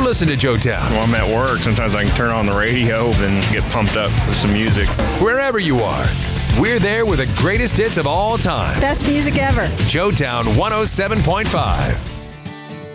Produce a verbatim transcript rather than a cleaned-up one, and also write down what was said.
listen to Joetown? When I'm at work, sometimes I can turn on the radio and get pumped up with some music. Wherever you are, we're there with the greatest hits of all time. Best music ever. Joetown one oh seven point five.